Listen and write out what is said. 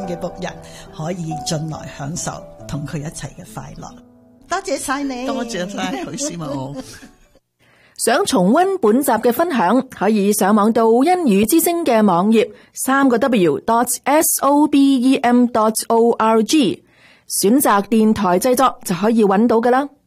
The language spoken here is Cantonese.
嘅僕人可以進來享受同佢一齊嘅快樂。多謝晒你， 多謝晒許師母。 想重溫本集嘅分享，可以上網到恩語之聲嘅網頁3w.sobem.org，選擇電台製作就可以揾到㗎啦。